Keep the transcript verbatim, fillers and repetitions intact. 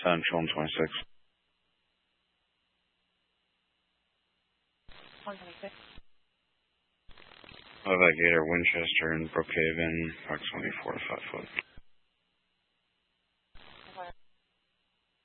Central and twenty-six. one twenty-six. Levator, Winchester, and Brookhaven, approximately four